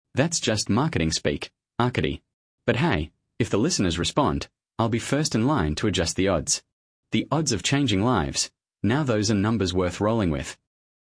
That's just marketing speak, markety. But hey, if the listeners respond, I'll be first in line to adjust the odds. The odds of changing lives, now those are numbers worth rolling with.